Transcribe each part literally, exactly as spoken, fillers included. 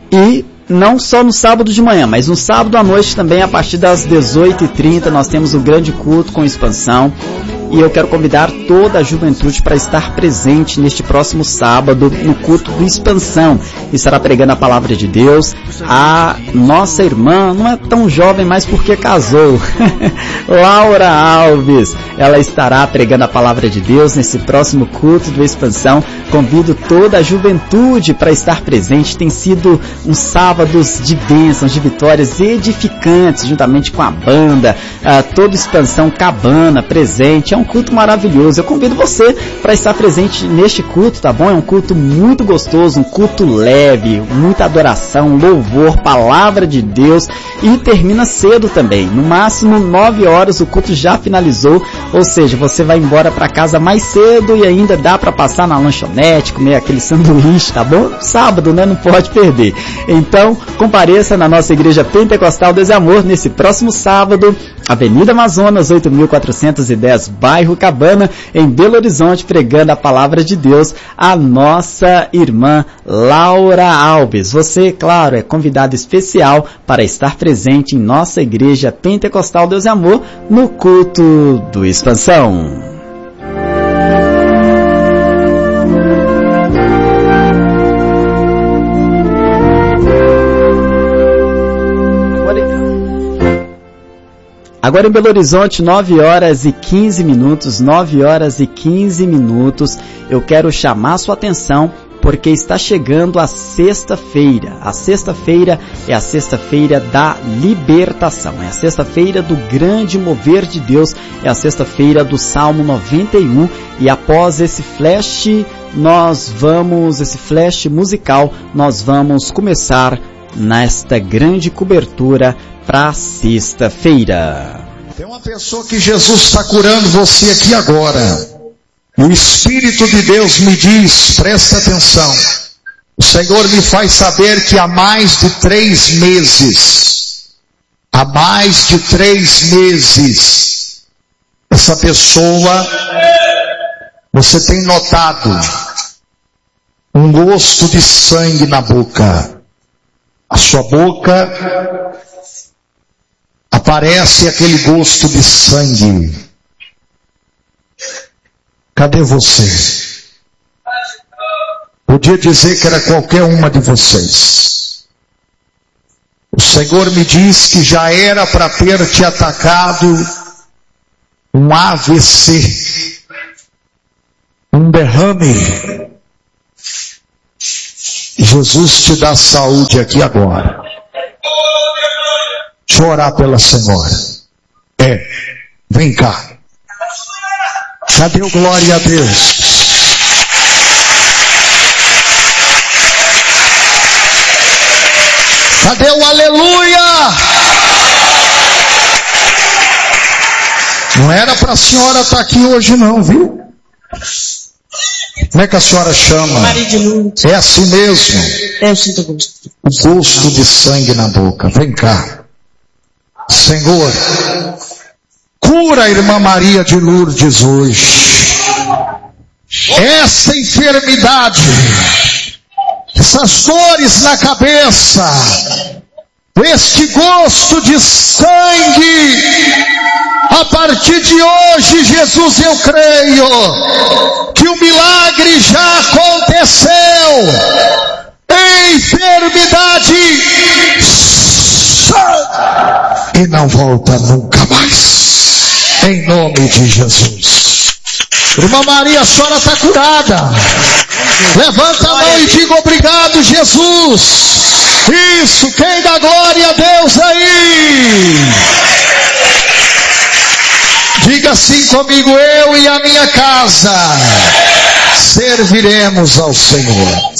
E não só no sábado de manhã, mas no sábado à noite também, a partir das dezoito e trinta, nós temos o grande culto com expansão. E eu quero convidar toda a juventude para estar presente neste próximo sábado no culto do Expansão. Estará pregando a palavra de Deus a nossa irmã, não é tão jovem, mas porque casou, Laura Alves. Ela estará pregando a palavra de Deus nesse próximo culto do Expansão. Convido toda a juventude para estar presente. Tem sido uns sábados de bênçãos, de vitórias edificantes, juntamente com a banda, uh, toda Expansão Cabana presente. É um culto maravilhoso. Eu convido você para estar presente neste culto, tá bom? É um culto muito gostoso, um culto leve, muita adoração, louvor, palavra de Deus, e termina cedo também. No máximo nove horas o culto já finalizou, ou seja, você vai embora para casa mais cedo e ainda dá para passar na lanchonete, comer aquele sanduíche, tá bom? Sábado, né? Não pode perder. Então, compareça na nossa Igreja Pentecostal Deus e Amor nesse próximo sábado, Avenida Amazonas, oito mil quatrocentos e dez, bairro Cabana, em Belo Horizonte, pregando a palavra de Deus, a nossa irmã Laura Alves. Você, claro, é convidado especial para estar presente em nossa Igreja Pentecostal Deus e Amor no culto do Expansão. Agora em Belo Horizonte, nove horas e quinze minutos, nove horas e quinze minutos, eu quero chamar a sua atenção porque está chegando a sexta-feira. A sexta-feira é a sexta-feira da libertação, é a sexta-feira do grande mover de Deus, é a sexta-feira do Salmo noventa e um, e após esse flash, nós vamos, esse flash musical, nós vamos começar nesta grande cobertura para sexta-feira. Tem uma pessoa que Jesus está curando você aqui agora. E o Espírito de Deus me diz, presta atenção. O Senhor me faz saber que há mais de três meses, há mais de três meses, essa pessoa, você tem notado um gosto de sangue na boca. A sua boca aparece aquele gosto de sangue. Cadê você? Podia dizer que era qualquer uma de vocês. O Senhor me diz que já era para ter te atacado um A V C, um derrame. Jesus te dá saúde aqui agora. Deixa eu orar pela senhora. É, vem cá. Cadê o glória a Deus? Cadê o aleluia? Não era para a senhora estar aqui hoje não, viu? Como é que a senhora chama? Maria de Lourdes. É assim mesmo? É, eu sinto gosto. O gosto de sangue na boca. Vem cá. Senhor, cura a irmã Maria de Lourdes hoje. Essa enfermidade, essas dores na cabeça, este gosto de sangue, a partir de hoje, Jesus, eu creio que o milagre já aconteceu. Enfermidade e não volta nunca mais, em nome de Jesus. Irmã Maria, a senhora está curada. Levanta a mão e diga obrigado, Jesus. Isso, quem dá glória a Deus aí? Diga assim comigo: eu e a minha casa serviremos ao Senhor.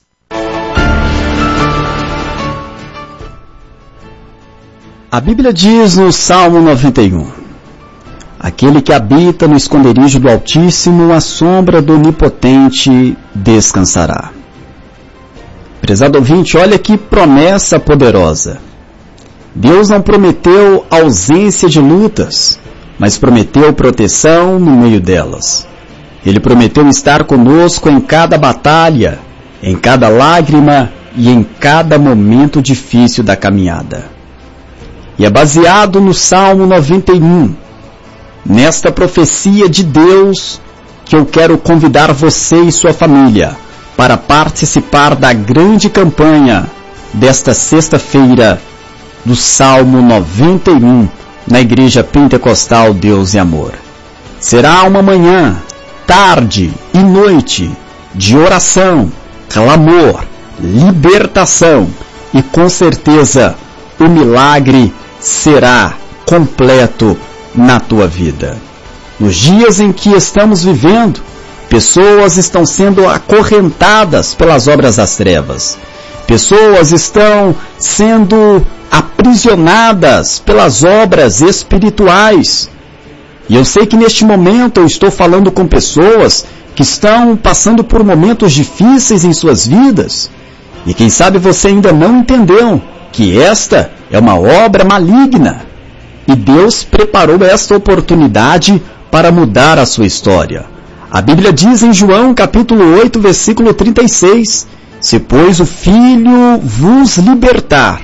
A Bíblia diz no Salmo noventa e um: aquele que habita no esconderijo do Altíssimo, a sombra do Onipotente descansará. Prezado ouvinte, olha que promessa poderosa. Deus não prometeu ausência de lutas, mas prometeu proteção no meio delas. Ele prometeu estar conosco em cada batalha, em cada lágrima e em cada momento difícil da caminhada. E é baseado no Salmo noventa e um, nesta profecia de Deus, que eu quero convidar você e sua família para participar da grande campanha desta sexta-feira do Salmo noventa e um na Igreja Pentecostal Deus e Amor. Será uma manhã, tarde e noite de oração, clamor, libertação e com certeza o milagre será completo na tua vida. Nos dias em que estamos vivendo, pessoas estão sendo acorrentadas pelas obras das trevas. Pessoas estão sendo aprisionadas pelas obras espirituais. E eu sei que neste momento eu estou falando com pessoas que estão passando por momentos difíceis em suas vidas. E quem sabe você ainda não entendeu que esta é uma obra maligna. E Deus preparou esta oportunidade para mudar a sua história. A Bíblia diz em João capítulo oito, versículo trinta e seis, se pois o Filho vos libertar,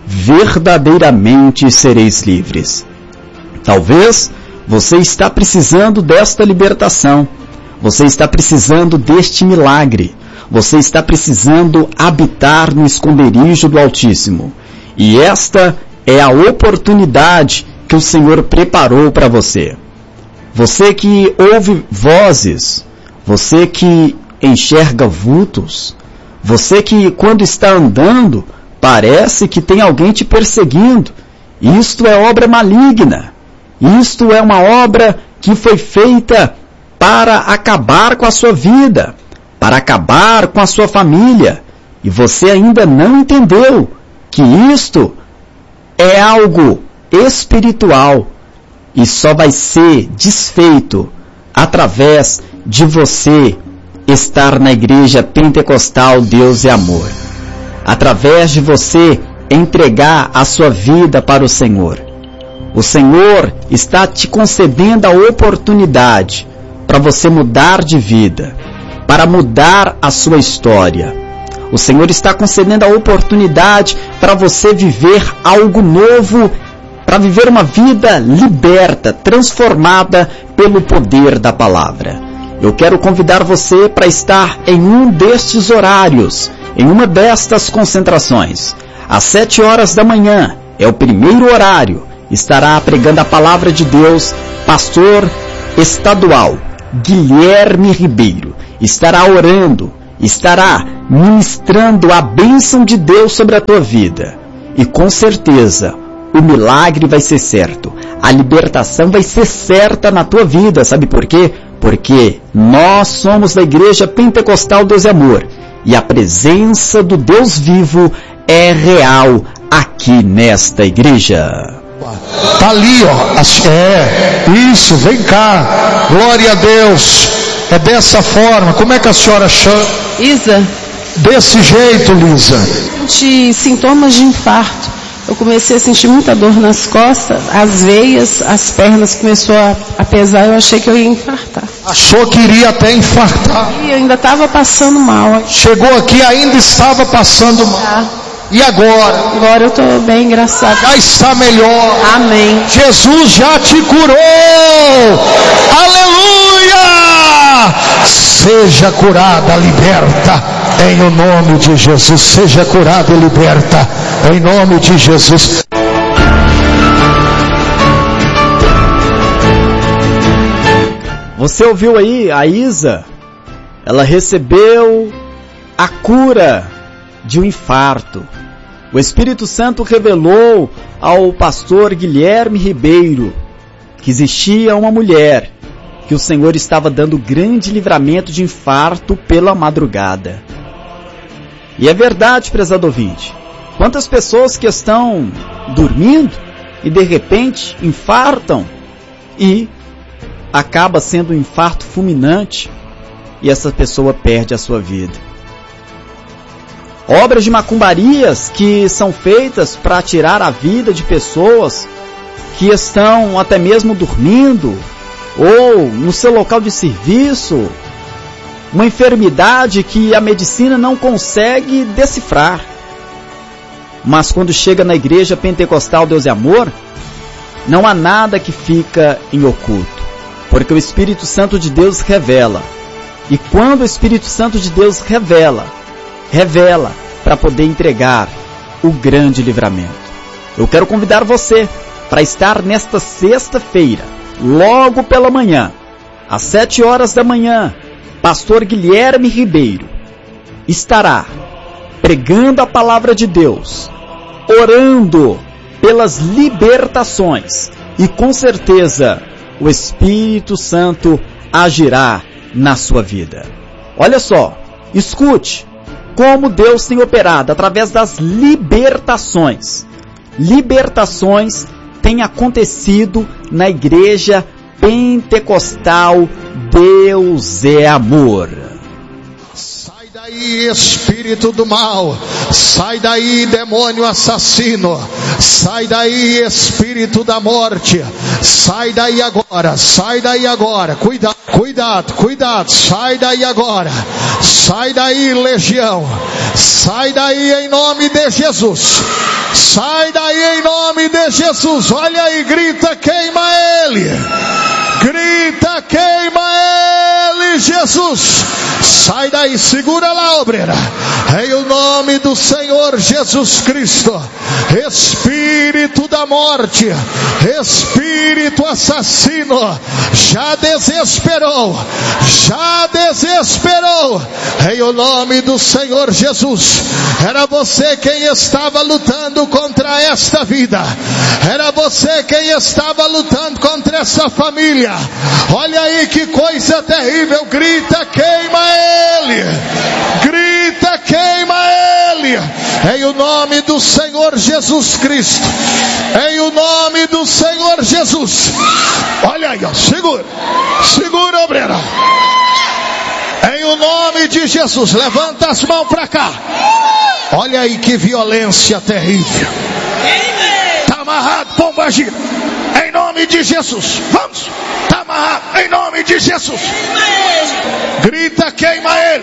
verdadeiramente sereis livres. Talvez você está precisando desta libertação. Você está precisando deste milagre. Você está precisando habitar no esconderijo do Altíssimo. E esta é a oportunidade que o Senhor preparou para você. Você que ouve vozes, você que enxerga vultos, você que quando está andando, parece que tem alguém te perseguindo. Isto é obra maligna. Isto é uma obra que foi feita para acabar com a sua vida, para acabar com a sua família. E você ainda não entendeu que isto é algo espiritual e só vai ser desfeito através de você estar na Igreja Pentecostal Deus e Amor. Através de você entregar a sua vida para o Senhor. O Senhor está te concedendo a oportunidade para você mudar de vida, para mudar a sua história. O Senhor está concedendo a oportunidade para você viver algo novo, para viver uma vida liberta, transformada pelo poder da palavra. Eu quero convidar você para estar em um destes horários, em uma destas concentrações. Às sete horas da manhã, é o primeiro horário, estará pregando a palavra de Deus, pastor estadual Guilherme Ribeiro. Estará orando, estará ministrando a bênção de Deus sobre a tua vida. E com certeza, o milagre vai ser certo. A libertação vai ser certa na tua vida. Sabe por quê? Porque nós somos da Igreja Pentecostal Deus e Amor. E a presença do Deus vivo é real aqui nesta igreja. Tá ali, ó. É, isso, vem cá. Glória a Deus. É dessa forma. Como é que a senhora chama? Isa. Desse jeito, Lisa. De sintomas de infarto. Eu comecei a sentir muita dor nas costas, as veias, as pernas começou a, a pesar. Eu achei que eu ia infartar. Achou que iria até infartar. E eu ainda estava passando mal. Chegou aqui, ainda estava passando mal. Ah. E agora? Agora eu estou bem, graças a Deus. Já está melhor. Amém. Jesus já te curou. Aleluia! Seja curada, liberta. Em o nome de Jesus. Seja curada e liberta. Em nome de Jesus. Você ouviu aí a Isa? Ela recebeu a cura de um infarto. O Espírito Santo revelou ao pastor Guilherme Ribeiro que existia uma mulher que o Senhor estava dando grande livramento de infarto pela madrugada. E é verdade, prezado ouvinte. Quantas pessoas que estão dormindo e de repente infartam e acaba sendo um infarto fulminante e essa pessoa perde a sua vida. Obras de macumbarias que são feitas para tirar a vida de pessoas que estão até mesmo dormindo ou no seu local de serviço uma enfermidade que a medicina não consegue decifrar. Mas quando chega na igreja pentecostal Deus e Amor, não há nada que fica em oculto, porque o Espírito Santo de Deus revela. E quando o Espírito Santo de Deus revela, revela para poder entregar o grande livramento. Eu quero convidar você para estar nesta sexta-feira, logo pela manhã, às sete horas da manhã, pastor Guilherme Ribeiro estará pregando a palavra de Deus, orando pelas libertações, e com certeza o Espírito Santo agirá na sua vida. Olha só, escute como Deus tem operado através das libertações. Libertações têm acontecido na igreja pentecostal Deus é Amor. Sai daí, espírito do mal. Sai daí, demônio assassino. Sai daí, espírito da morte. Sai daí agora, sai daí agora. Cuidado, cuidado, cuidado. Sai daí agora. Sai daí, legião. Sai daí em nome de Jesus. Sai daí em nome de Jesus. Olha aí, grita, queima ele. Grita, queima ele, Jesus. Sai daí, segura lá, obreira. Em o nome do Senhor Jesus Cristo. Espírito da morte, espírito assassino, já desesperou, já desesperou. Em o nome do Senhor Jesus. Era você quem estava lutando contra esta vida. Era você quem estava lutando contra essa família. Olha aí que coisa terrível. Grita, queima ele. Grita, queima ele. Em o nome do Senhor Jesus Cristo. Em o nome do Senhor Jesus. Olha aí, ó. Segura. Segura, obreira. Em o nome de Jesus. Levanta as mãos para cá. Olha aí que violência terrível. Está amarrado, pomba gira. Em nome de Jesus. Vamos. Está amarrado. Em nome de Jesus. Grita, queima ele.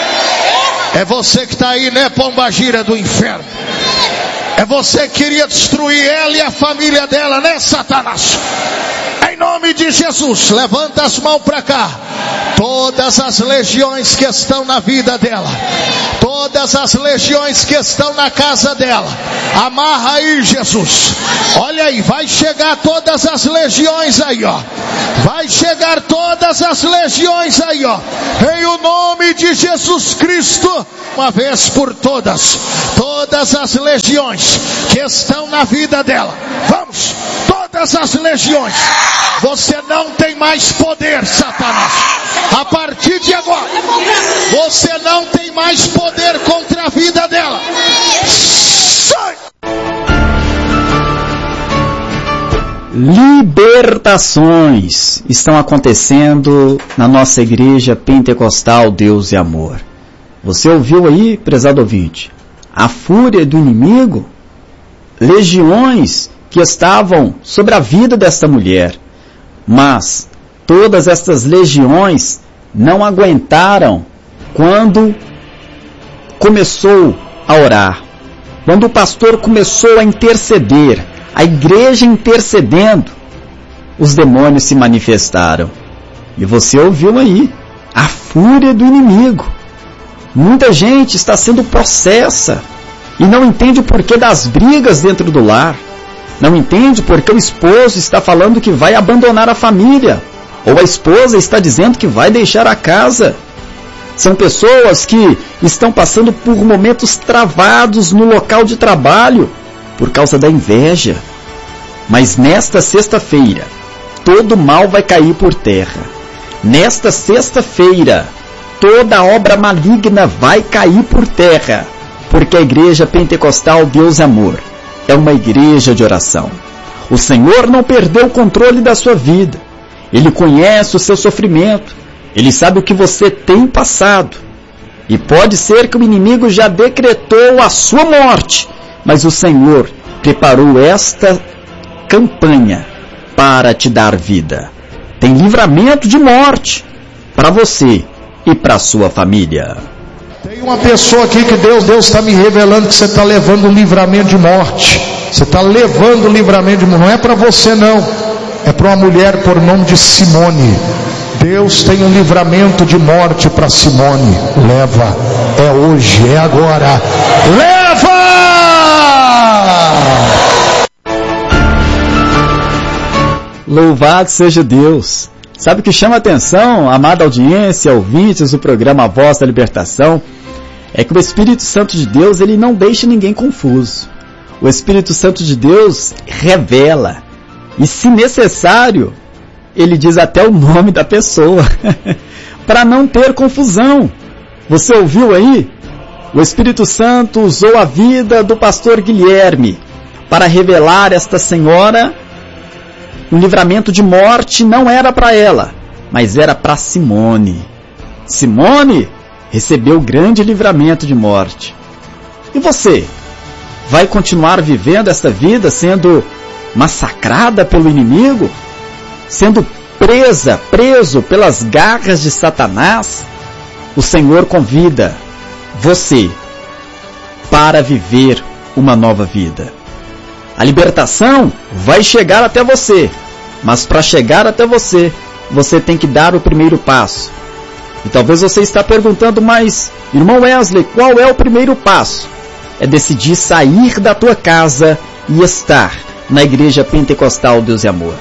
É você que está aí, né, pombagira do inferno? É você que queria destruir ela e a família dela, né, Satanás? Em nome de Jesus, levanta as mãos para cá. Todas as legiões que estão na vida dela, todas as legiões que estão na casa dela, amarra aí, Jesus. Olha aí, vai chegar todas as legiões aí, ó. Vai chegar todas as legiões aí, ó. Em o nome de Jesus Cristo, uma vez por todas, todas as legiões que estão na vida dela. Vamos, todas as legiões. Você não tem mais poder, Satanás. A partir de agora, você não tem mais poder contra a vida dela. Sai! Libertações estão acontecendo na nossa igreja pentecostal Deus e Amor. Você ouviu aí, prezado ouvinte? A fúria do inimigo, legiões que estavam sobre a vida desta mulher. Mas todas estas legiões não aguentaram quando começou a orar. Quando o pastor começou a interceder, a igreja intercedendo, os demônios se manifestaram. E você ouviu aí, a fúria do inimigo. Muita gente está sendo possessa e não entende o porquê das brigas dentro do lar. Não entende porque o esposo está falando que vai abandonar a família, ou a esposa está dizendo que vai deixar a casa. São pessoas que estão passando por momentos travados no local de trabalho por causa da inveja. Mas nesta sexta-feira, todo mal vai cair por terra. Nesta sexta-feira, toda obra maligna vai cair por terra, porque a igreja pentecostal Deus é Amor é uma igreja de oração. O Senhor não perdeu o controle da sua vida. Ele conhece o seu sofrimento. Ele sabe o que você tem passado. E pode ser que o inimigo já decretou a sua morte, mas o Senhor preparou esta campanha para te dar vida. Tem livramento de morte para você e para sua família. Tem uma pessoa aqui que Deus Deus está me revelando que você está levando um livramento de morte. Você está levando um livramento de morte. Não é para você não. É para uma mulher por nome de Simone. Deus tem um livramento de morte para Simone. Leva. É hoje, é agora. Leva! Louvado seja Deus. Sabe o que chama a atenção, amada audiência, ouvintes do programa Voz da Libertação? É que o Espírito Santo de Deus, ele não deixa ninguém confuso. O Espírito Santo de Deus revela. E se necessário, ele diz até o nome da pessoa. Para não ter confusão. Você ouviu aí? O Espírito Santo usou a vida do pastor Guilherme para revelar esta senhora. Um livramento de morte não era para ela, mas era para Simone. Simone recebeu grande livramento de morte. E você? Vai continuar vivendo esta vida sendo massacrada pelo inimigo? Sendo presa, preso pelas garras de Satanás? O Senhor convida você para viver uma nova vida. A libertação vai chegar até você, mas para chegar até você, você tem que dar o primeiro passo. E talvez você está perguntando, mas, irmão Wesley, qual é o primeiro passo? É decidir sair da tua casa e estar na Igreja Pentecostal Deus e Amor.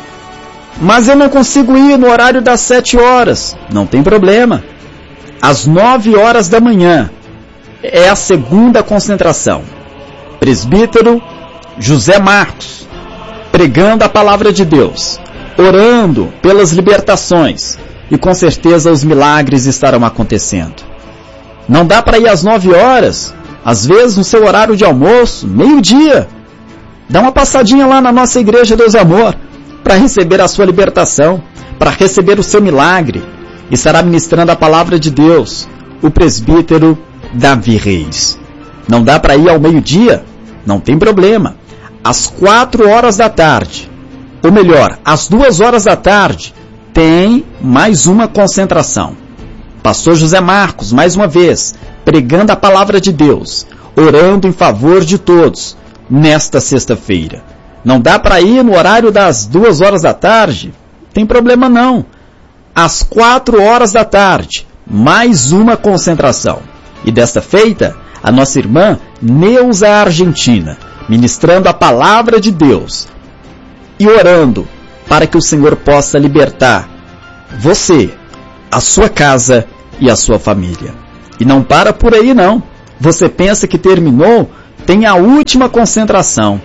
Mas eu não consigo ir no horário das sete horas. Não tem problema. Às nove horas da manhã é a segunda concentração. Presbítero José Marcos, pregando a palavra de Deus, orando pelas libertações, e com certeza os milagres estarão acontecendo. Não dá para ir às nove horas, às vezes no seu horário de almoço, meio-dia. Dá uma passadinha lá na nossa Igreja Deus e Amor, para receber a sua libertação, para receber o seu milagre. Estará ministrando a palavra de Deus, o presbítero Davi Reis. Não dá para ir ao meio-dia? Não tem problema. Às quatro horas da tarde, ou melhor, às duas horas da tarde, tem mais uma concentração. Pastor José Marcos, mais uma vez, pregando a palavra de Deus, orando em favor de todos, nesta sexta-feira. Não dá para ir no horário das duas horas da tarde? Tem problema não. Às quatro horas da tarde, mais uma concentração. E desta feita, a nossa irmã Neuza Argentina, ministrando a palavra de Deus e orando para que o Senhor possa libertar você, a sua casa e a sua família. E não para por aí não. Você pensa que terminou? Tem a última concentração.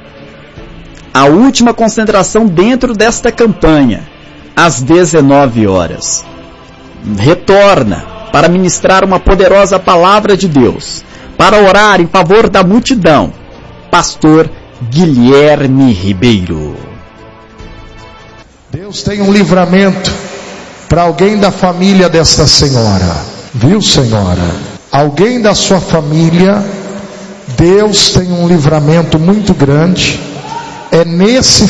A última concentração dentro desta campanha, às dezenove horas. Retorna para ministrar uma poderosa palavra de Deus, para orar em favor da multidão. Pastor Guilherme Ribeiro. Deus tem um livramento para alguém da família desta senhora. Viu, senhora? Alguém da sua família, Deus tem um livramento muito grande. É nesse